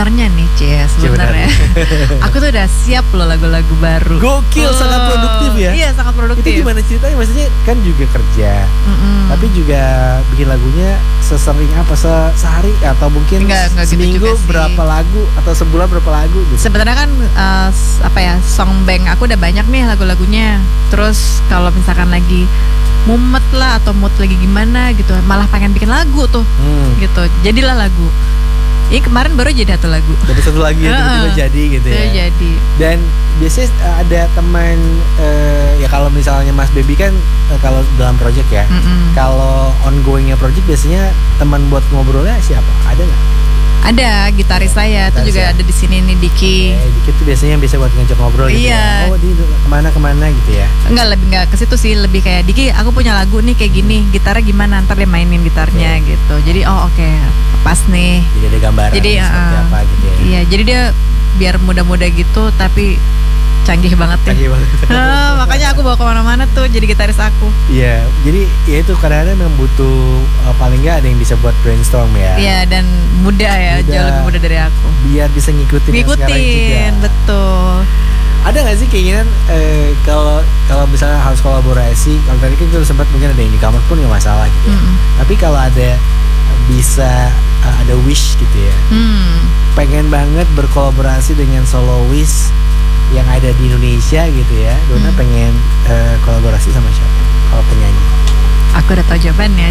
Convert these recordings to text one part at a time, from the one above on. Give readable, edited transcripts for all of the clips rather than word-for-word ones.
Sebenarnya nih sebenarnya aku tuh udah siap loh lagu-lagu baru. Gokil, sangat produktif ya. Iya, sangat produktif. Itu gimana ceritanya? Maksudnya kan juga kerja, tapi juga bikin lagunya sesering apa, sehari atau mungkin Enggak seminggu gitu juga sih. berapa lagu atau sebulan berapa lagu gitu? Sebenarnya kan song bank aku udah banyak nih lagu-lagunya. Terus kalau misalkan lagi mumet lah atau mood lagi gimana gitu, malah pengen bikin lagu tuh, gitu. Jadilah lagu. Ini kemarin baru jadi satu lagu. Jadi satu lagi tiba-tiba jadi gitu ya. Jadi. Dan biasanya ada teman ya kalau misalnya Mas Baby kan kalau dalam project ya. Kalau ongoingnya project biasanya teman buat ngobrolnya siapa? Ada nggak? Ada gitaris saya tuh juga ada di sini nih, Diki. Diki tuh biasanya yang bisa buat ngajak ngobrol gitu ya. Oh, di kemana gitu ya. Enggak ke situ sih, lebih kayak Diki, aku punya lagu nih kayak gini, gitarnya gimana, ntar dia mainin gitarnya gitu. Jadi oke, pas nih. Jadi ada gambaran seperti apa gitu ya. Iya, jadi dia biar muda-muda gitu tapi canggih banget ya. Makanya aku bawa kemana-mana tuh jadi gitaris aku. Iya, jadi ya itu kadang-kadang memang butuh paling nggak ada yang bisa buat brainstorm ya. Iya, dan muda ya, jauh lebih muda dari aku. Biar bisa ngikutin sekarang juga. Betul. Ada nggak sih keinginan kalau misalnya harus kolaborasi? Kalau tadi kan kita sempat mungkin ada yang di kamar pun nggak masalah gitu. Tapi kalau ada bisa ada wish gitu ya. Pengen banget berkolaborasi dengan soloist yang ada di Indonesia gitu ya. Dona pengen kolaborasi sama siapa kalau penyanyi? Aku udah tahu jawabannya,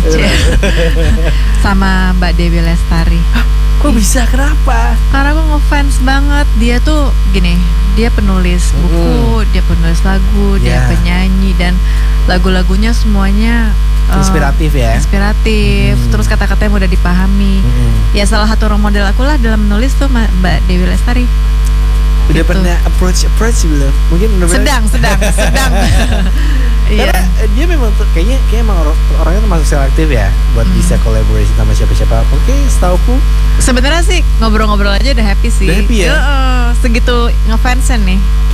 sama Mbak Dewi Lestari. Kok bisa? Kenapa? Karena aku ngefans banget. Dia tuh gini, dia penulis buku, dia penulis lagu, dia penyanyi, dan lagu-lagunya semuanya inspiratif ya. Inspiratif, terus kata-katanya mudah dipahami. Ya salah satu role model aku lah dalam menulis tuh Mbak Dewi Lestari. Udah pernah approach belum? Mungkin sedang. Iya. Dia memang kayaknya emang orangnya termasuk selektif ya buat bisa kolaborasi sama siapa-siapa. Oke, setauku sebenarnya sih ngobrol-ngobrol aja udah happy sih. Udah happy ya? Segitu ngefansen nih.